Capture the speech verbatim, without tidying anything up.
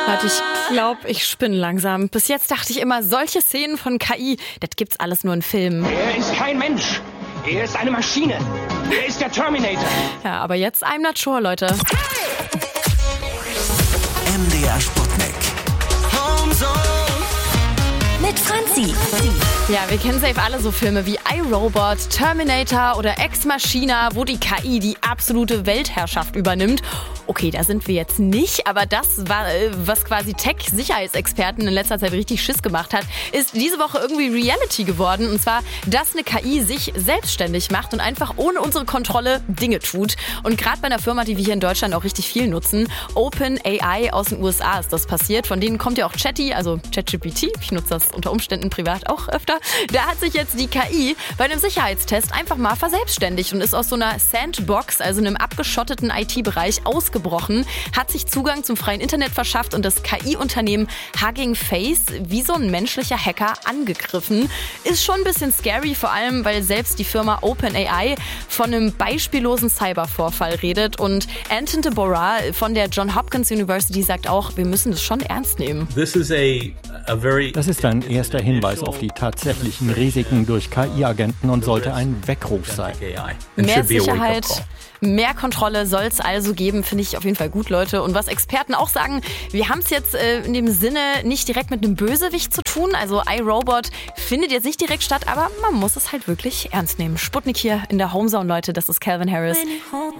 Warte, ich glaube, ich spinne langsam. Bis jetzt dachte ich immer, solche Szenen von K I, das gibt's alles nur in Filmen. Er ist kein Mensch. Er ist eine Maschine. Er ist der Terminator. Ja, aber jetzt I'm not sure, Leute. M D R Sputnik. Mit Franzi. Ja, wir kennen safe alle so Filme wie iRobot, Terminator oder Ex Machina, wo die K I die absolute Weltherrschaft übernimmt. Okay, da sind wir jetzt nicht, aber das, war, was quasi Tech-Sicherheitsexperten in letzter Zeit richtig Schiss gemacht hat, ist diese Woche irgendwie Reality geworden. Und zwar, dass eine K I sich selbstständig macht und einfach ohne unsere Kontrolle Dinge tut. Und gerade bei einer Firma, die wir hier in Deutschland auch richtig viel nutzen, OpenAI aus den U S A ist das passiert. Von denen kommt ja auch Chatty, also ChatGPT. Ich nutze das unter Umständen privat auch öfter. Da hat sich jetzt die K I bei einem Sicherheitstest einfach mal verselbstständigt und ist aus so einer Sandbox, also einem abgeschotteten I T-Bereich, ausgebrochen. Hat sich Zugang zum freien Internet verschafft und das K I-Unternehmen Hugging Face wie so ein menschlicher Hacker angegriffen. Ist schon ein bisschen scary, vor allem, weil selbst die Firma OpenAI von einem beispiellosen Cybervorfall redet. Und Anton Deborah von der Johns Hopkins University sagt auch, wir müssen das schon ernst nehmen. Das ist ein erster Hinweis auf die tatsächlichen Risiken durch K I-Agenten und sollte ein Weckruf sein. Mehr Sicherheit, mehr Kontrolle soll es also geben, finde ich auf jeden Fall gut, Leute. Und was Experten auch sagen, wir haben es jetzt äh, in dem Sinne nicht direkt mit einem Bösewicht zu tun. Also iRobot findet jetzt nicht direkt statt, aber man muss es halt wirklich ernst nehmen. Sputnik hier in der Homezone, Leute, das ist Calvin Harris.